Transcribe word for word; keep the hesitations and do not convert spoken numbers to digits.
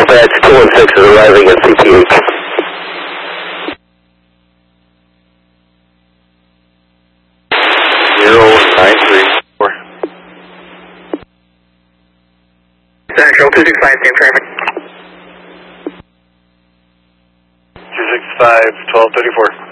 dispatch, two one six is arriving at C T H. zero nine three four. Central two six five, same traffic. two six five, twelve thirty-four.